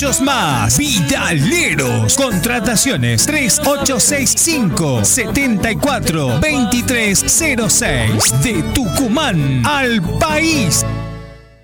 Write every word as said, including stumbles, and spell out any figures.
muchos más. Vidaleros. Contrataciones tres ocho seis cinco, siete cuatro, dos tres cero seis. De Tucumán al país.